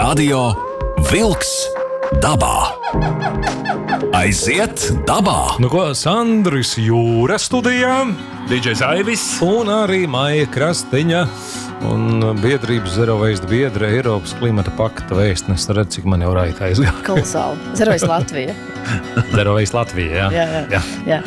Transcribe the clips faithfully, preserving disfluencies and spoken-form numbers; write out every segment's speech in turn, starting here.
Radio Vilks dabā. Aiziet dabā! Nu ko, Sandris Jūra studijā, dīdžejs Aivis un arī Maija Krastiņa un biedrības Zero Waste biedra Eiropas klimata pakta vēstnes. Redz, cik man jau raita aizgāja. Kolosāli. Zero Waste Latvija. Zero Waste Latvija, jā. Jā, jā. jā. jā.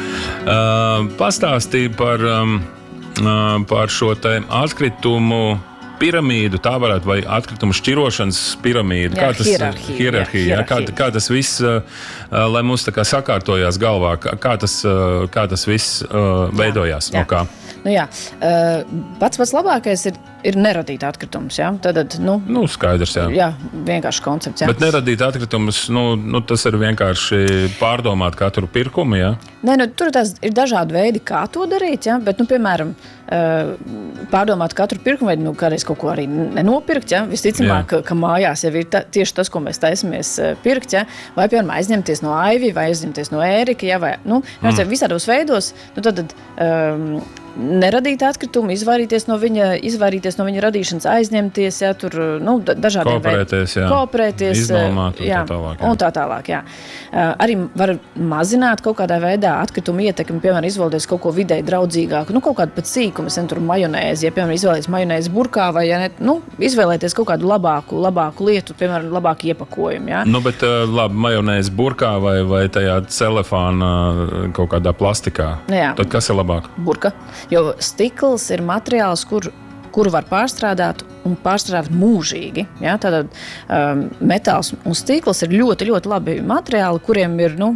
uh, pastāstīja par, um, uh, par šo te atkritumu piramīdu, tā varētu, vai atkritumu šķirošanas piramīdu. Jā, kā tas, hierarhija. hierarhija, jā, kā, kā tas viss, uh, lai mums tā kā sakārtojās galvā, kā tas, uh, kā tas viss uh, veidojās, jā, jā. no kā? Nu jā, uh, pats pats labākais ir, ir neradīt atkritumus, jā? Tad, nu, Nu, skaidrs, jā. jā, vienkārši koncepts, jā. Bet neradīt atkritumus, nu, nu, tas ir vienkārši pārdomāt katru pirkumu, jā? Nē, nu, tur tās ir dažādi veidi, kā to darīt, jā? Bet, nu, piemēram, uh, pārdomāt katru pirkumu, vai, nu, kādreiz kaut ko arī nenopirkt, jā? Visticamāk, ka, ka mājās jau ir ta, tieši tas, ko mēs taisamies uh, pirkt, jā? Vai, piemēram, aizņemties no Aivi, vai aizņemties no Ērika, jā? Vai, nu, mm. visādos veidos, nu, tad, um, neradīt atkritumu, izvairīties no viņa, izvairīties no viņa radīšanas, aizņemties, jā, tur, nu, dažādiem Kooperēties, jā. Kooperēties, iznomāt un jā, tā tālāk. Jā. Un tā tālāk, jā. Arī var mazināt kaut kādā veidā atkritumu ietekmi, piemēram, izvēlēties kaut ko vidēji draudzīgāku, nu, kaut kādu pat sīkumu, es tur majonēzi, ja, piemēram, izvēlēties majonēzi burkā, vai, ja ne, nu, izvēlēties kaut kādu labāku, labāku lietu, piemēram, labāku iepakojumu, jā. Nu, bet, labi, majonēzi burkā vai, vai tajā celefāna kaut kādā plastikā. Jā. Tad kas ir labāk? Burka. Jo stikls ir materiāls, kur, kuru var pārstrādāt un pārstrādāt mūžīgi. Ja? Tātad um, metāls un stikls ir ļoti, ļoti labi materiāli, kuriem ir, nu,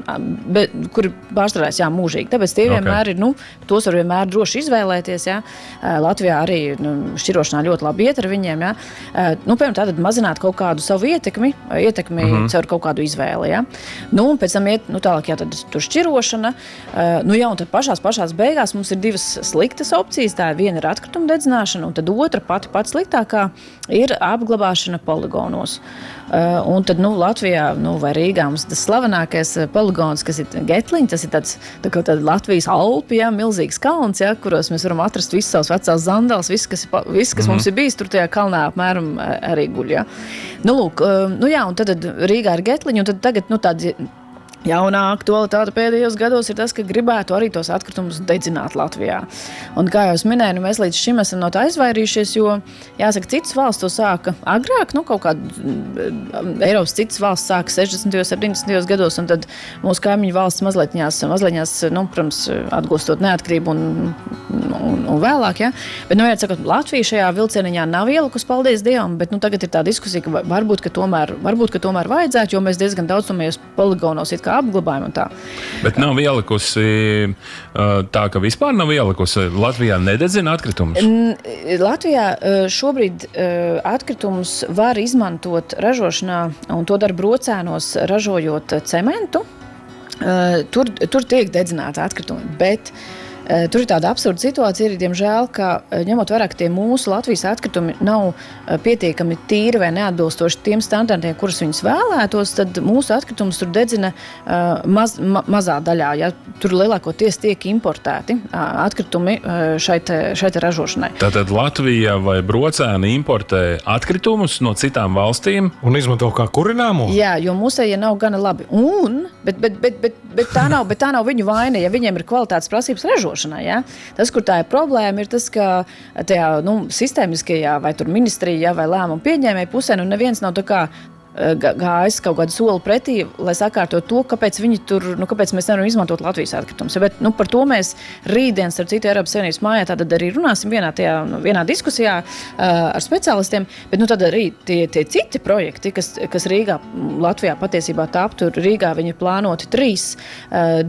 be, kuri pārstrādājas, jā, mūžīgi. Tāpēc tie vienmēr okay. ir, nu, tos var vienmēr droši izvēlēties, ja? Latvijā arī, nu, šķirošanā ļoti labi iet ar viņiem, ja? Nu, piemēram, tātad mazināt kaut kādu savu ietekmi, ietekmi mm-hmm. caur kaut kādu izvēli, ja? Nu, un pēc tam iet, nu, tālāk, jā, tad tur šķirošana, nu, jā, un tad pašās, pašās beigās mums ir divas sliktas opcijas, tā viena ir atkrituma dedzināšana, un tad otra pati pati sliktākā ir apglabāšana poligonos. Uh, un tad, nu, Latvijā, nu, vai Rīgā mums tas slavenākais poligons, kas ir Getliņi, tas ir tāds, tā kā tāda Latvijas Alpi, jā, milzīgs kalns, jā, kuros mēs varam atrast visas savas vecās zandals, viss, kas, viss, kas mm-hmm. mums ir bijis, tur tajā kalnā apmēram arī guļ, jā. Nu, lūk, uh, nu, jā, un tad Rīgā ir Getliņi, un tad tagad, nu, tādi jaunā aktualitāte pēdējos gados ir tas, ka gribētu arī tos atkritumus dedzināt Latvijā. Un kā jau es minēju, nu, mēs līdz šim esam no tā izvairījušies, jo, jāsaka, citas valsts to sāka agrāk, nu, kaut kādu Eiropas citas valsts sāka sešdesmitajos, septiņdesmitajos gados, un tad mūsu kaimiņu valsts mazlietņās, mazlietņās, nu, protams, atgūstot neatkarību un, un, un vēlāk, ja. Bet, nu, jāsaka, Latvija šajā vilcieniņā nav ielikus, paldies Dievam, bet, nu, tagad ir tā diskusija, ka varbūt, ka tomēr, varbūt, ka tomēr vajadzētu, jo mēs diezgan daudz tomēr poligonos it kā apglabājam un tā. Bet nav ielikusi tā, ka vispār nav ielikusi. Latvijā nededzina atkritumus? Latvijā šobrīd atkritumus var izmantot ražošanā, un to dara brocēnos, ražojot cementu. Tur, tur tiek dedzināti atkritumi, bet tur ir tāda absurda situācija, ir, diemžēl, ka ņemot vērā, ka tie mūsu Latvijas atkritumi nav pietiekami tīri vai neatbilstoši tiem standartiem, kurus viņus vēlētos, tad mūsu atkritumus tur dedzina maz, ma, mazā daļā. Ja? Tur lielākoties tiek importēti atkritumi šai te, šai te ražošanai. Tātad Latvija vai Brocēni importē atkritumus no citām valstīm? Un izmanto kā kurināmo? Jā, jo mūsējie nav gana labi. Un, bet, bet, bet, bet, bet, tā nav, bet tā nav viņu vaina, ja viņiem ir kvalitātes prasības ražošanai. Ja? Tas, kur tā ir problēma, ir tas, ka tajā, nu, sistēmiskajā vai tur ministrijā vai lēmumu pieņēmēju pusē, nu, neviens nav tā kā gājis kaut kādu soli pretī, lai sakārtot to, kāpēc viņi tur, nu, kāpēc mēs nevaram izmantot Latvijas atkritumus. Bet, nu, par to mēs rītdien ar citu Eiropas Savienības mājā tātad arī runāsim vienā, tajā, vienā diskusijā uh, ar speciālistiem, bet, nu, tad arī tie, tie citi projekti, kas, kas Rīgā, Latvijā patiesībā tap, tur Rīgā viņi plānoti trīs, uh,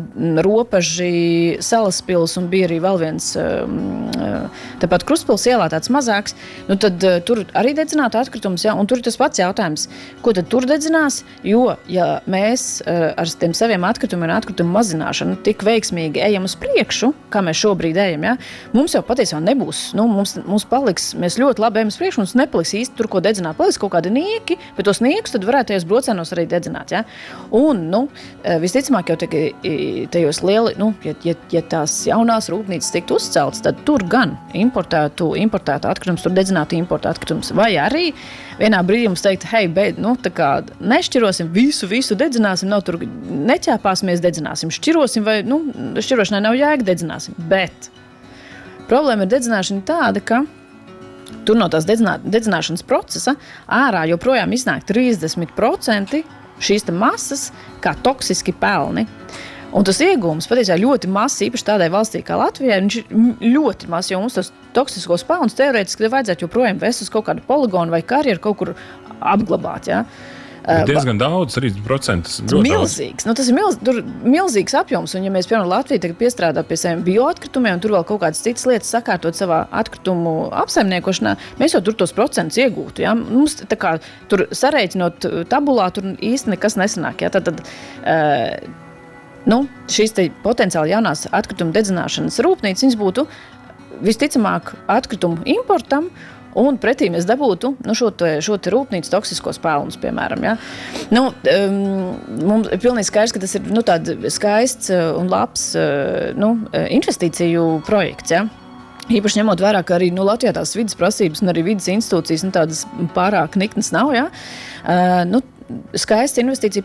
Ropaži, Salaspils un bija arī vēl viens, uh, tāpat Krustpils ielā tāds mazāks, nu, tad uh, tur arī dedzināt atkritumus, ja, un tur ir tas pats jautājums, ko tad tur dedzinās, jo, ja mēs uh, ar tiem saviem atkritumiem un atkritumu mazināšanu tik veiksmīgi ejam uz priekšu, kā mēs šobrīd ejam, ja, mums jau patiesībā nebūs, nu, mums, mums paliks, mēs ļoti labi ejam uz priekšu, mums nepaliks īsti tur, ko dedzināt, paliks kaut kādi nieki, bet tos niekus tad varētu tajos brocēnos arī dedzināt, ja. Un, nu, visticamāk jau tajos lieli, nu, ja, ja, ja tās jaunās rūpnīcas tiktu uzceltas, tad tur gan importētu, importētu atkritumus, tur dedzinātu importētu atkritumus, vai arī vienā brīdī mums teikt, hei, beid, nu, tā kā nešķirosim, visu, visu dedzināsim, nav tur neķēpāsimies, dedzināsim, šķirosim vai, nu, šķirošanai nav jēga, dedzināsim. Bet problēma ar dedzināšanu tāda, ka tur no tās dedzinā, dedzināšanas procesa ārā joprojām iznāk trīsdesmit procenti šīs masas kā toksiski pelni. Un tas iegūms patiesībā ļoti mazs, īpaši tādai valstī kā Latvijai, viņš ir ļoti mazs, jo mums tas toksiskos pelnus teorētiski vajadzētu joprojām vest uz kaut kādu poligonu vai karjeru kaut kur apglabāt, jā. Bet diezgan daudz, trīsdesmit procenti. Milzīgs. Nu, tas ir milz, tur milzīgs apjoms, un ja mēs, piemēram, Latvija tagad piestrādā pie saviem bioatkritumiem, un tur vēl kaut kādas citas lietas sakārtot savā atkritumu apsaimniekošanā, mēs jau tur tos procentus iegūtu, jā. Mums tā kā tur sarēķinot tabulā, tur īsti nekas nesanāk, jā. Tad, tad, uh, Nu, šīs te potenciāli jaunās atkrituma dedzināšanas rūpnīcas, viņas būtu visticamāk atkritumu importam, un pretī mēs dabūtu nu, šo, te, šo te rūpnīcu toksiskos pelnus, piemēram. Ja? Nu, um, mums ir pilnīgi skaidrs, ka tas ir nu, tād skaists un labs nu, investīciju projekts. Ja? Īpaši ņemot vērā, ka arī nu, Latvijā tās vidas prasības un arī vidas institūcijas nu, tādas pārāk niknas nav. Ja? Uh, nu, skaists investīcija